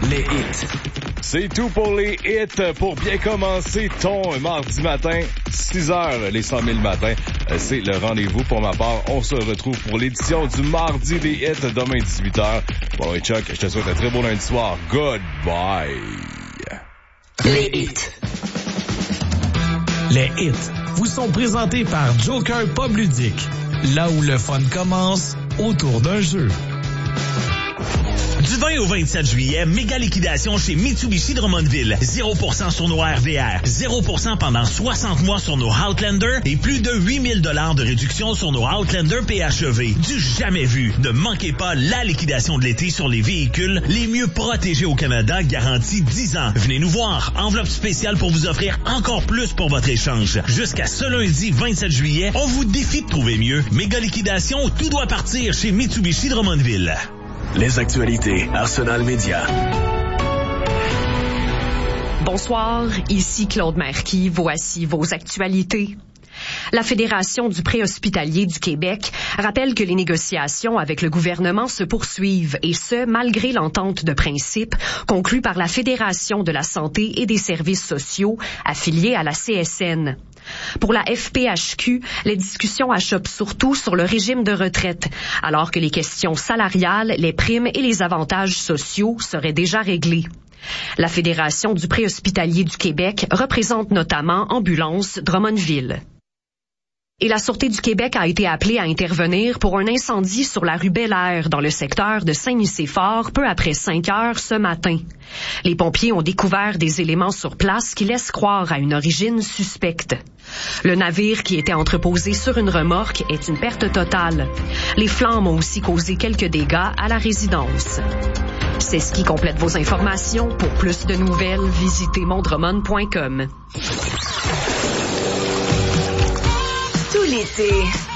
Les hits. C'est tout pour les hits. Pour bien commencer ton mardi matin, 6h, les 100 000 matin. C'est le rendez-vous pour ma part. On se retrouve pour l'édition du mardi des hits, demain 18h. Bon, et Chuck, je te souhaite un très beau lundi soir. Goodbye. Les hits. Les hits vous sont présentés par Joker Pub Ludique. Là où le fun commence, autour d'un jeu. Du 20 au 27 juillet, méga liquidation chez Mitsubishi Drummondville. 0% sur nos RVR, 0% pendant 60 mois sur nos Outlander et plus de 8 000 $ de réduction sur nos Outlander PHEV. Du jamais vu. Ne manquez pas la liquidation de l'été sur les véhicules les mieux protégés au Canada, garantie 10 ans. Venez nous voir. Enveloppe spéciale pour vous offrir encore plus pour votre échange. Jusqu'à ce lundi 27 juillet, on vous défie de trouver mieux. Méga liquidation, tout doit partir chez Mitsubishi Drummondville. Les actualités Arsenal Média. Bonsoir, ici Claude Marquis. Voici vos actualités. La Fédération du préhospitalier du Québec rappelle que les négociations avec le gouvernement se poursuivent, et ce, malgré l'entente de principe conclue par la Fédération de la santé et des services sociaux affiliée à la CSN. Pour la FPHQ, les discussions achoppent surtout sur le régime de retraite, alors que les questions salariales, les primes et les avantages sociaux seraient déjà réglés. La Fédération du préhospitalier du Québec représente notamment Ambulance Drummondville. Et la Sûreté du Québec a été appelée à intervenir pour un incendie sur la rue Bel-Air dans le secteur de Saint-Nicéphore peu après 5 heures ce matin. Les pompiers ont découvert des éléments sur place qui laissent croire à une origine suspecte. Le navire qui était entreposé sur une remorque est une perte totale. Les flammes ont aussi causé quelques dégâts à la résidence. C'est ce qui complète vos informations. Pour plus de nouvelles, visitez mondremon.com. Tout l'été,